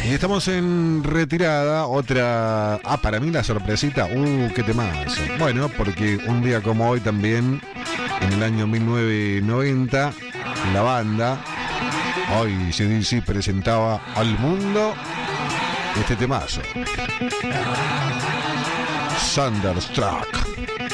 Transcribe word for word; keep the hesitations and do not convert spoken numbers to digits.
Y estamos en retirada, otra... Ah, para mí la sorpresita, uh, qué temazo. Bueno, porque un día como hoy también, en el año mil novecientos noventa, la banda, hoy A C D C presentaba al mundo este temazo. Thunderstruck.